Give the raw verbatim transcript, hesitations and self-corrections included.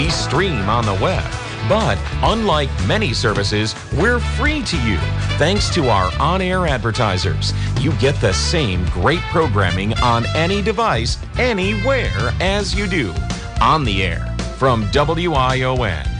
We stream on the web. But unlike many services, we're free to you thanks to our on-air advertisers. You get the same great programming on any device, anywhere as you do. On the air from W I O N.